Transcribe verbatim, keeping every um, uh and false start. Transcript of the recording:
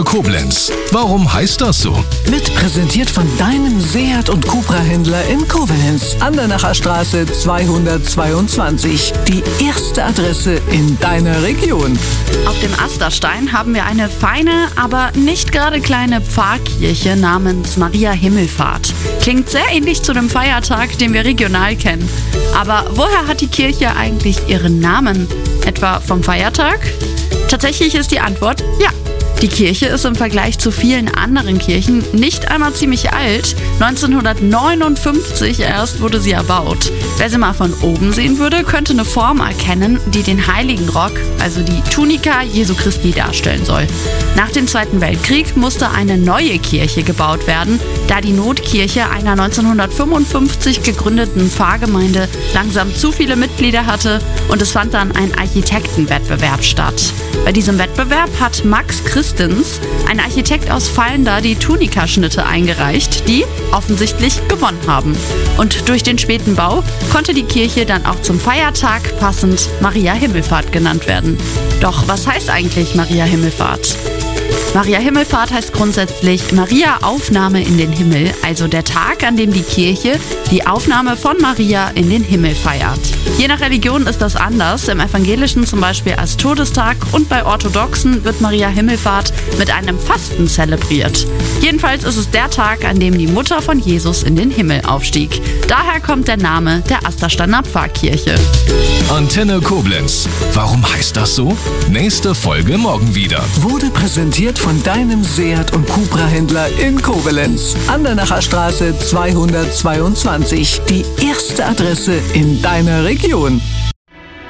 Koblenz. Warum heißt das so? Wird präsentiert von deinem Seat und Cupra-Händler in Koblenz. Andernacher Straße zweihundertzweiundzwanzig. Die erste Adresse in deiner Region. Auf dem Asterstein haben wir eine feine, aber nicht gerade kleine Pfarrkirche namens Maria Himmelfahrt. Klingt sehr ähnlich zu dem Feiertag, den wir regional kennen. Aber woher hat die Kirche eigentlich ihren Namen? Etwa vom Feiertag? Tatsächlich ist die Antwort ja. Die Kirche ist im Vergleich zu vielen anderen Kirchen nicht einmal ziemlich alt. neunzehnhundertneunundfünfzig erst wurde sie erbaut. Wer sie mal von oben sehen würde, könnte eine Form erkennen, die den heiligen Rock, also die Tunika Jesu Christi, darstellen soll. Nach dem Zweiten Weltkrieg musste eine neue Kirche gebaut werden, da die Notkirche einer neunzehnhundertfünfundfünfzig gegründeten Pfarrgemeinde langsam zu viele Mitglieder hatte und es fand dann ein Architektenwettbewerb statt. Bei diesem Wettbewerb hat Max Christens, ein Architekt aus Fallenda, die Tunika-Schnitte eingereicht, die offensichtlich gewonnen haben. Und durch den späten Bau konnte die Kirche dann auch zum Feiertag passend Maria Himmelfahrt genannt werden. Doch was heißt eigentlich Maria Himmelfahrt? Maria Himmelfahrt heißt grundsätzlich Maria Aufnahme in den Himmel, also der Tag, an dem die Kirche die Aufnahme von Maria in den Himmel feiert. Je nach Religion ist das anders, im Evangelischen zum Beispiel als Todestag und bei Orthodoxen wird Maria Himmelfahrt mit einem Fasten zelebriert. Jedenfalls ist es der Tag, an dem die Mutter von Jesus in den Himmel aufstieg. Daher kommt der Name der Astersteiner Pfarrkirche. Antenne Koblenz. Warum heißt das so? Nächste Folge morgen wieder. Wurde präsentiert von deinem Seat und Cupra-Händler in Koblenz. Andernacher Straße zweihundertzweiundzwanzig. Die erste Adresse in deiner Region.